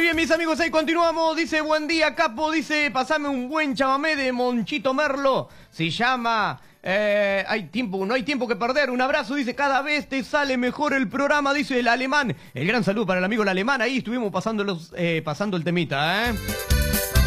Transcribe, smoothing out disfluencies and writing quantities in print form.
bien, mis amigos, ahí continuamos. Dice, buen día, capo. Dice, pasame un buen chamamé de Monchito Merlo. Se llama... no hay tiempo que perder. Un abrazo, dice, cada vez te sale mejor el programa, dice el alemán. El gran saludo para el amigo el alemán. Ahí estuvimos pasando el temita,